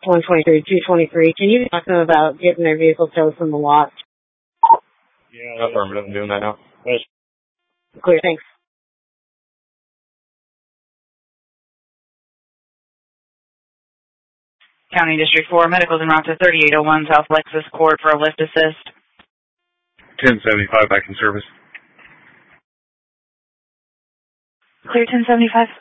123-223. Can you talk to them about getting their vehicle towed from the lot? Yeah, affirmative. I'm doing that now. Clear, thanks. County District 4, medicals en route to 3801 South Lexus Court for a lift assist. 1075 back in service. Clear 1075.